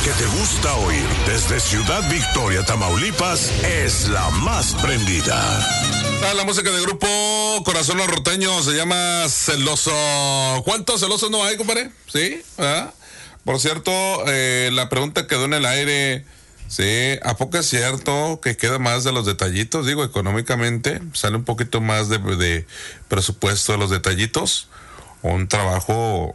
que te gusta oír desde Ciudad Victoria, Tamaulipas, es la más prendida. La música del grupo Corazón Norteño se llama Celoso. ¿Cuántos celosos no hay, compadre? ¿Sí? ¿Ah? Por cierto, la pregunta quedó en el aire. Sí, ¿a poco es cierto que queda más de los detallitos? Digo, económicamente sale un poquito más de presupuesto de los detallitos. Un trabajo,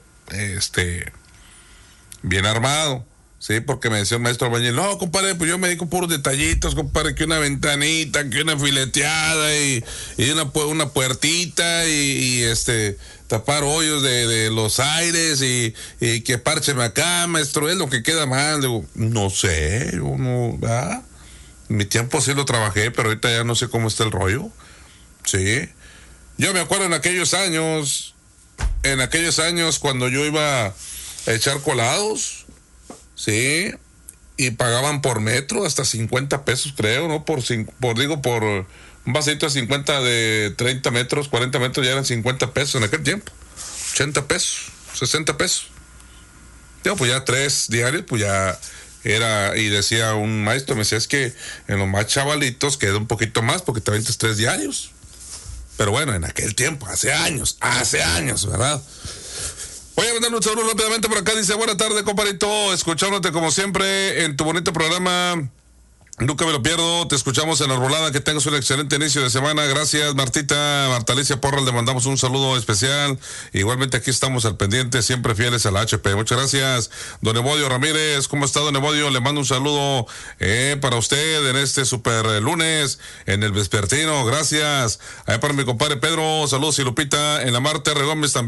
bien armado. Sí, porque me decía el maestro albañil, no, compadre, pues yo me dedico puros detallitos, compadre, que una ventanita, que una fileteada y una puertita y tapar hoyos de los aires y que párcheme acá, maestro, es lo que queda mal. Digo, no sé, yo no, ¿verdad? En mi tiempo sí lo trabajé, pero ahorita ya no sé cómo está el rollo. Sí. Yo me acuerdo en aquellos años cuando yo iba a echar colados. Sí, y pagaban por metro hasta 50 pesos, creo, ¿no? Por un vasito de 50 de 30 metros, 40 metros, ya eran 50 pesos en aquel tiempo. 80 pesos, 60 pesos. Digo, pues ya 3 diarios, pues ya era, y decía un maestro, me decía, es que en los más chavalitos queda un poquito más porque te aventas 3 diarios. Pero bueno, en aquel tiempo, hace años, ¿verdad? Voy a mandar un saludo rápidamente por acá. Dice, buena tarde, compadrito. Escuchándote como siempre en tu bonito programa. Nunca me lo pierdo. Te escuchamos en Arbolada. Que tengas un excelente inicio de semana. Gracias, Martita. Marta Alicia Porras, le mandamos un saludo especial. Igualmente aquí estamos al pendiente, siempre fieles a la HP. Muchas gracias. Don Evodio Ramírez, ¿cómo está, don Evodio? Le mando un saludo para usted en este super lunes, en el vespertino. Gracias. Para mi compadre Pedro, saludos, y Lupita en la Marte Gómez también.